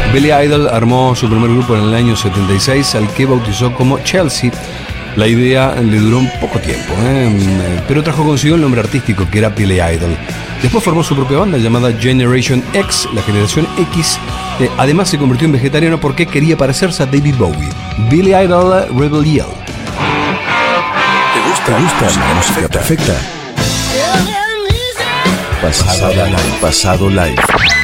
Billy Idol armó su primer grupo en el año 76, al que bautizó como Chelsea. La idea le duró un poco tiempo, pero trajo consigo el nombre artístico, que era Billy Idol. Después formó su propia banda llamada Generation X, la generación X. Además se convirtió en vegetariano porque quería parecerse a David Bowie. Billy Idol Rebel Yell. ¿Te gusta la música perfecta? Pasado live.